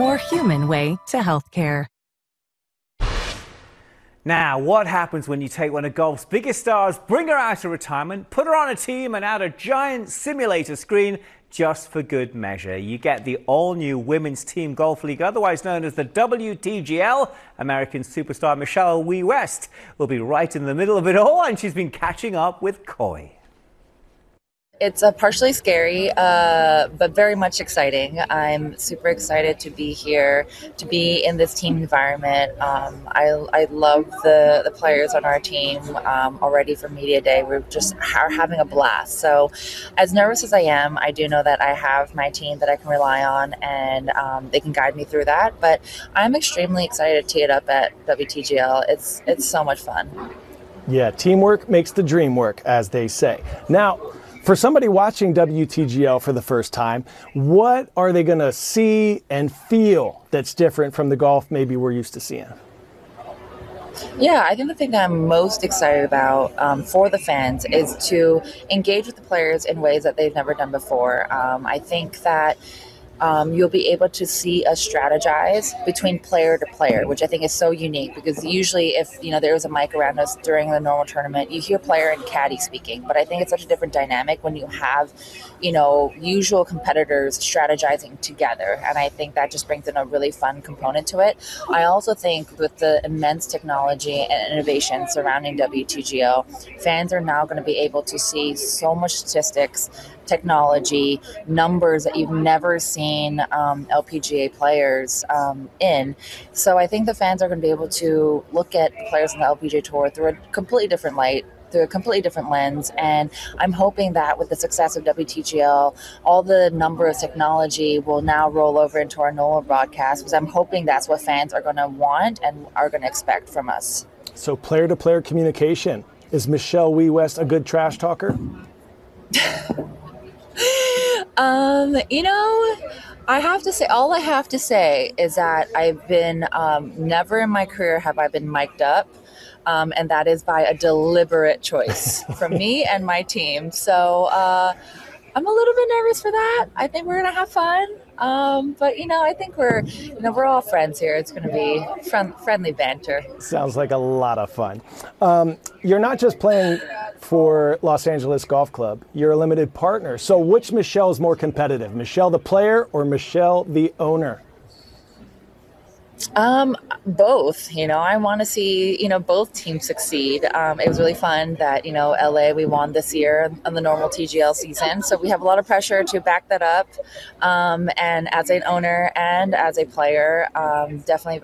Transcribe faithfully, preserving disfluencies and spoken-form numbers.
more human way to healthcare. Now, what happens when you take one of golf's biggest stars, bring her out of retirement, put her on a team and add a giant simulator screen just for good measure? You get the all-new Women's Team Golf League, otherwise known as the W T G L. American superstar Michelle Wie West will be right in the middle of it all, and she's been catching up with Coy. It's uh, partially scary, uh, but very much exciting. I'm super excited to be here, to be in this team environment. Um, I, I love the, the players on our team. Um, already for Media Day, we're just are having a blast. So as nervous as I am, I do know that I have my team that I can rely on, and um, they can guide me through that. But I'm extremely excited to tee it up at W T G L. It's, it's so much fun. Yeah, teamwork makes the dream work, as they say. Now, for somebody watching W T G L for the first time, what are they going to see and feel that's different from the golf maybe we're used to seeing? Yeah, I think the thing that I'm most excited about um, for the fans is to engage with the players in ways that they've never done before. Um, I think that Um, you'll be able to see us strategize between player to player, which I think is so unique, because usually if, you know, there was a mic around us during the normal tournament, you hear player and caddy speaking. But I think it's such a different dynamic when you have, you know, usual competitors strategizing together. And I think that just brings in a really fun component to it. I also think with the immense technology and innovation surrounding W T G L, fans are now going to be able to see so much statistics, technology, numbers that you've never seen um, L P G A players um, in. So I think the fans are going to be able to look at the players on the L P G A Tour through a completely different light, through a completely different lens. And I'm hoping that with the success of W T G L, all the number of technology will now roll over into our NOLA broadcast, because I'm hoping that's what fans are going to want and are going to expect from us. So player-to-player communication. Is Michelle Wie West a good trash talker? Um, you know, I have to say, all I have to say is that I've been, um, never in my career have I been mic'd up. Um, and that is by a deliberate choice from me and my team. So, uh, I'm a little bit nervous for that. I think we're going to have fun. Um, but, you know, I think we're, you know, we're all friends here. It's going to be friend, friendly banter. Sounds like a lot of fun. Um, you're not just playing for Los Angeles Golf Club. You're a limited partner. So which Michelle is more competitive, Michelle the player or Michelle the owner? Um, both. You know, I want to see, you know, both teams succeed. Um, it was really fun that, you know, L A, we won this year on the normal T G L season. So we have a lot of pressure to back that up. Um, and as an owner and as a player, um, definitely